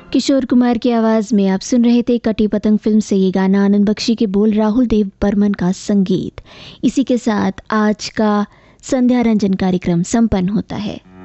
किशोर कुमार की आवाज़ में आप सुन रहे थे कटी पतंग फिल्म से ये गाना। आनंद बख्शी के बोल, राहुल देव बर्मन का संगीत। इसी के साथ आज का संध्या रंजन कार्यक्रम संपन्न होता है।